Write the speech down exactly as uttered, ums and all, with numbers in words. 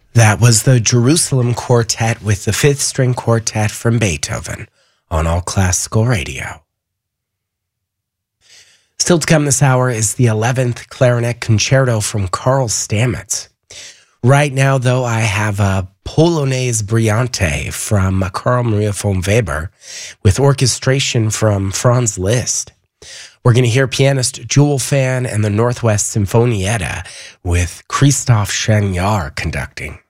That was the Jerusalem Quartet with the Fifth String Quartet from Beethoven on All Classical Radio. Still to come this hour is the eleventh Clarinet Concerto from Carl Stamets. Right now, though, I have a Polonaise Brillante from Carl Maria von Weber with orchestration from Franz Liszt. We're going to hear pianist Jewel Fan and the Northwest Sinfonietta with Christoph Chagnard conducting.